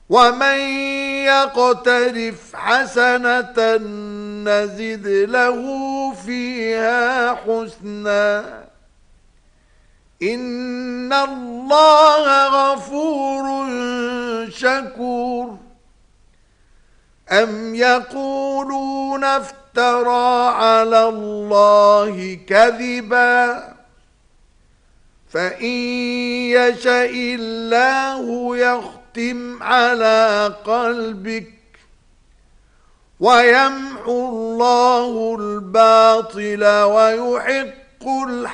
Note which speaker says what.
Speaker 1: ومن يقترف حسنة نزد له فيها حسنا إن الله غفور شكور أم يقولون افترى على الله كذبا فإن يشاء الله يختم على قلبك ويمحو الله الباطل ويحق الحق